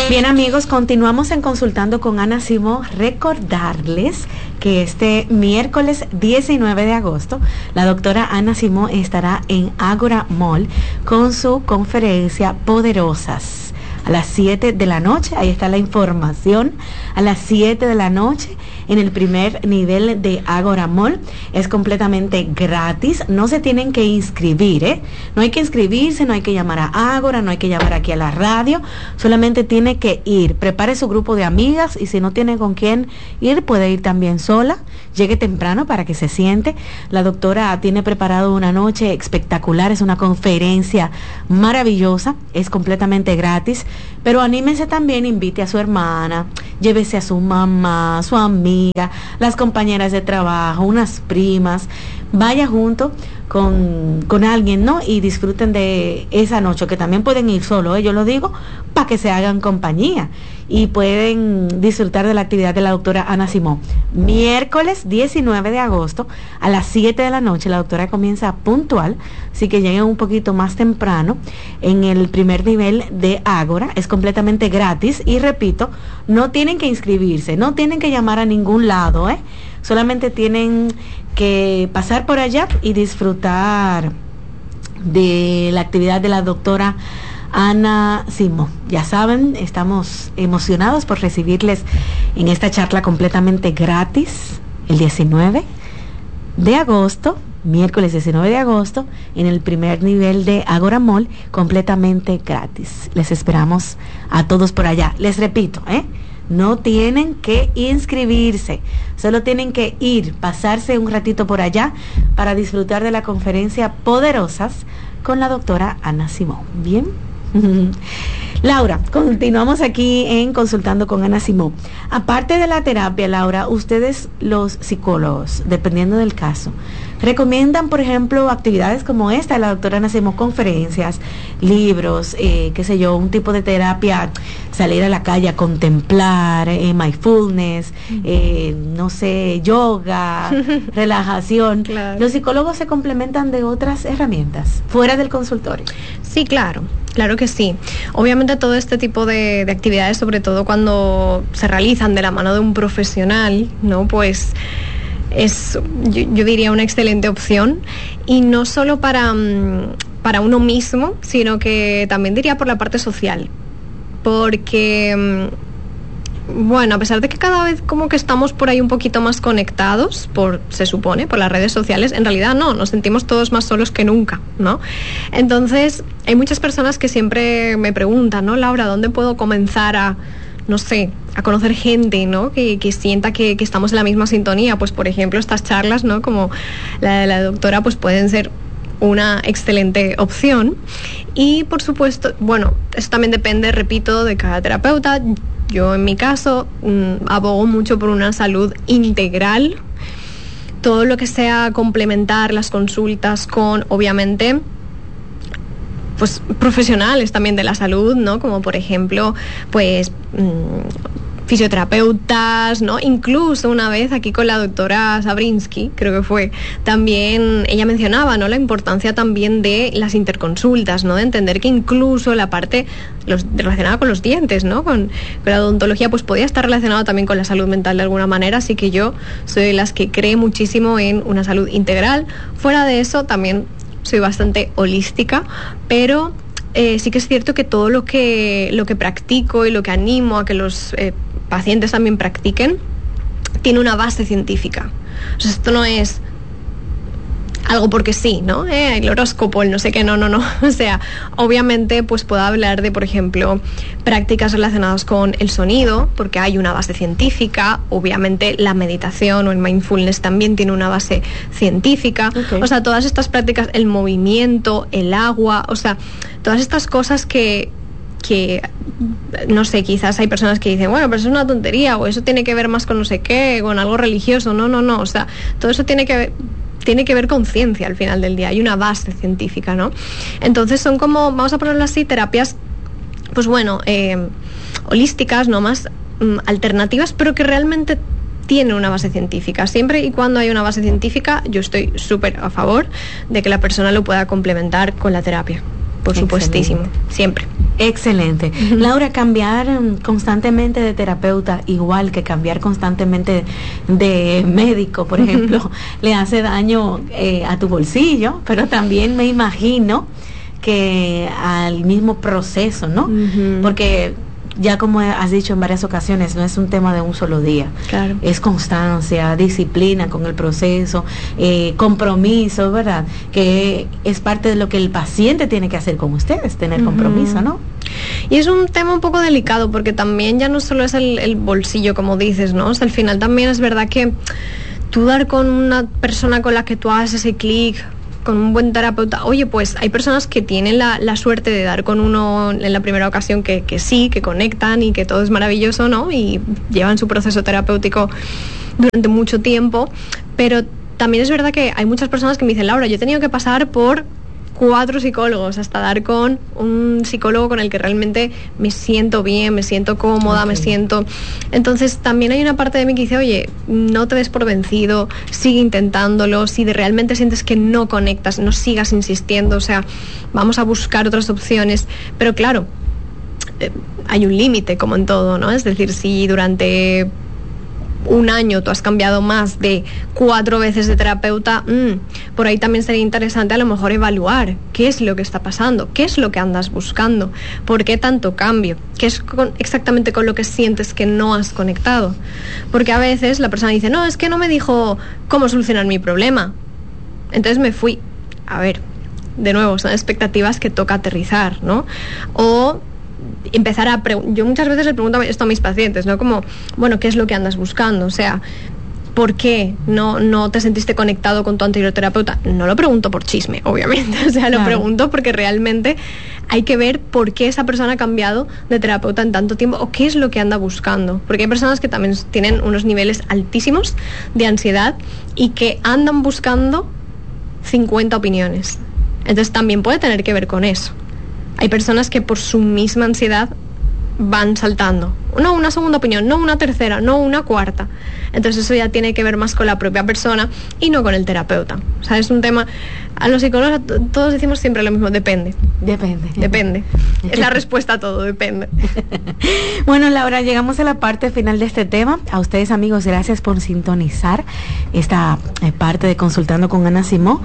Bien, amigos, continuamos en Consultando con Ana Simó. Recordarles que este miércoles 19 de agosto la doctora Ana Simó estará en Ágora Mall con su conferencia Poderosas a las 7 de la noche. Ahí está la información. A las 7 de la noche en el primer nivel de Ágora Mall. Es completamente gratis. No se tienen que inscribir, ¿eh? No hay que inscribirse, no hay que llamar a Ágora, no hay que llamar aquí a la radio. Solamente tiene que ir. Prepare su grupo de amigas y si no tiene con quién ir, puede ir también sola. Llegue temprano para que se siente. La doctora tiene preparado una noche espectacular. Es una conferencia maravillosa. Es completamente gratis. Pero anímese también, invite a su hermana, llévese a su mamá, su amiga, las compañeras de trabajo, unas primas, vaya junto con alguien, ¿no? Y disfruten de esa noche, que también pueden ir solo, yo lo digo, para que se hagan compañía y pueden disfrutar de la actividad de la doctora Ana Simó. Miércoles 19 de agosto a las 7 de la noche, la doctora comienza puntual, así que lleguen un poquito más temprano en el primer nivel de Ágora. Es completamente gratis y repito, no tienen que inscribirse, no tienen que llamar a ningún lado, solamente tienen que pasar por allá y disfrutar de la actividad de la doctora Ana Simó. Ya saben, estamos emocionados por recibirles en esta charla completamente gratis el 19 de agosto, miércoles 19 de agosto, en el primer nivel de Ágora Mall, completamente gratis. Les esperamos a todos por allá. Les repito, no tienen que inscribirse, solo tienen que ir, pasarse un ratito por allá para disfrutar de la conferencia Poderosas con la doctora Ana Simó. Bien. Laura, continuamos aquí en Consultando con Ana Simó. Aparte de la terapia, Laura, ustedes los psicólogos, dependiendo del caso, recomiendan, por ejemplo, actividades como esta de la doctora Ana Simó, conferencias, libros, qué sé yo, un tipo de terapia, salir a la calle a contemplar, mindfulness, no sé, yoga, relajación. Claro. Los psicólogos se complementan de otras herramientas fuera del consultorio. Sí, claro que sí. Obviamente todo este tipo de actividades, sobre todo cuando se realizan de la mano de un profesional, ¿no? Pues es, yo diría, una excelente opción, y no solo para uno mismo, sino que también diría por la parte social, porque bueno, a pesar de que cada vez como que estamos por ahí un poquito más conectados, se supone, por las redes sociales, en realidad no, nos sentimos todos más solos que nunca, ¿no? Entonces, hay muchas personas que siempre me preguntan, ¿no, Laura, dónde puedo comenzar a, no sé, a conocer gente, ¿no? Que sienta que estamos en la misma sintonía? Pues, por ejemplo, estas charlas, ¿no? Como la de la doctora, pues pueden ser una excelente opción. Y, por supuesto, bueno, eso también depende, repito, de cada terapeuta. Yo, en mi caso, abogo mucho por una salud integral. Todo lo que sea complementar las consultas con, obviamente, pues profesionales también de la salud, ¿no? Como por ejemplo, pues fisioterapeutas, ¿no? Incluso una vez aquí con la doctora Sabrinsky, creo que fue, también ella mencionaba, ¿no? La importancia también de las interconsultas, ¿no? De entender que incluso la parte relacionada con los dientes, ¿no? Con la odontología, pues podía estar relacionado también con la salud mental de alguna manera, así que yo soy de las que cree muchísimo en una salud integral. Fuera de eso, también soy bastante holística, pero sí que es cierto que todo lo que practico y lo que animo a que los pacientes también practiquen tiene una base científica. O sea, esto no es algo porque sí, ¿no? El horóscopo, el no sé qué, no. O sea, obviamente pues puedo hablar de, por ejemplo, prácticas relacionadas con el sonido, porque hay una base científica. Obviamente la meditación o el mindfulness también tiene una base científica. Okay. O sea, todas estas prácticas, el movimiento, el agua, o sea, todas estas cosas que no sé, quizás hay personas que dicen, bueno, pero eso es una tontería, o eso tiene que ver más con no sé qué, con algo religioso. No, o sea, todo eso tiene que ver con ciencia al final del día, hay una base científica, ¿no? Entonces son como, vamos a ponerlo así, terapias, pues bueno, holísticas, no más alternativas, pero que realmente tienen una base científica. Siempre y cuando hay una base científica, yo estoy súper a favor de que la persona lo pueda complementar con la terapia. por supuestísimo, siempre. Excelente. Laura, cambiar constantemente de terapeuta, igual que cambiar constantemente de médico, por ejemplo, le hace daño a tu bolsillo, pero también me imagino que al mismo proceso, ¿no? Porque ya como has dicho en varias ocasiones, no es un tema de un solo día. Claro. Es constancia, disciplina con el proceso, compromiso, ¿verdad? Que es parte de lo que el paciente tiene que hacer con ustedes, tener compromiso, ¿no? Y es un tema un poco delicado porque también ya no solo es el bolsillo, como dices, ¿no? O sea, al final también es verdad que tú dar con una persona con la que tú hagas ese clic, con un buen terapeuta, oye, pues hay personas que tienen la suerte de dar con uno en la primera ocasión que sí, que conectan y que todo es maravilloso, ¿no? Y llevan su proceso terapéutico durante mucho tiempo, pero también es verdad que hay muchas personas que me dicen, Laura, yo he tenido que pasar por 4 psicólogos hasta dar con un psicólogo con el que realmente me siento bien, me siento cómoda, me siento... Entonces también hay una parte de mí que dice, oye, no te des por vencido, sigue intentándolo, si realmente sientes que no conectas, no sigas insistiendo, o sea, vamos a buscar otras opciones, pero claro, hay un límite como en todo, ¿no? Es decir, si durante un año tú has cambiado más de 4 veces de terapeuta, por ahí también sería interesante a lo mejor evaluar qué es lo que está pasando, qué es lo que andas buscando, por qué tanto cambio, qué es exactamente con lo que sientes que no has conectado. Porque a veces la persona dice, no, es que no me dijo cómo solucionar mi problema, entonces me fui. A ver, de nuevo, son expectativas que toca aterrizar, ¿no? O empezar a yo muchas veces le pregunto esto a mis pacientes, ¿no? Como, bueno, ¿qué es lo que andas buscando? O sea, ¿por qué no te sentiste conectado con tu anterior terapeuta? No lo pregunto por chisme, obviamente, o sea, lo pregunto porque realmente hay que ver por qué esa persona ha cambiado de terapeuta en tanto tiempo o qué es lo que anda buscando, porque hay personas que también tienen unos niveles altísimos de ansiedad y que andan buscando 50 opiniones, entonces también puede tener que ver con eso. Hay personas que por su misma ansiedad van saltando. No una segunda opinión, no una tercera, no una cuarta. Entonces eso ya tiene que ver más con la propia persona y no con el terapeuta. O sea, es un tema... A los psicólogos todos decimos siempre lo mismo, depende. Depende. Es la respuesta a todo, depende. Bueno, Laura, llegamos a la parte final de este tema. A ustedes, amigos, gracias por sintonizar esta parte de Consultando con Ana Simó.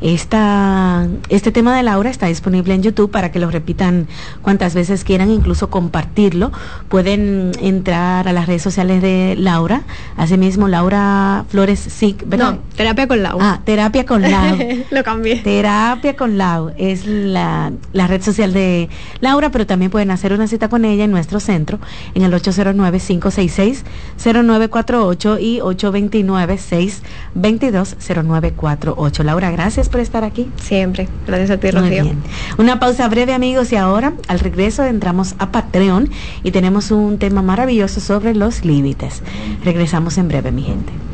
Este tema de Laura está disponible en YouTube para que lo repitan cuantas veces quieran, incluso compartirlo. Pueden entrar a las redes sociales de Laura, asimismo Laura Flores SIC, ¿verdad? No, Terapia con Lau. Terapia con Lau. Lo cambié. Terapia con Lau es la red social de Laura, pero también pueden hacer una cita con ella en nuestro centro en el 809-566-0948 y 829-622-0948. Laura, gracias por estar aquí. Siempre. Gracias a ti, Rocío. Muy bien. Una pausa breve, amigos, y ahora al regreso entramos a Patreon y tenemos un tema maravilloso sobre los límites. Regresamos en breve, mi gente.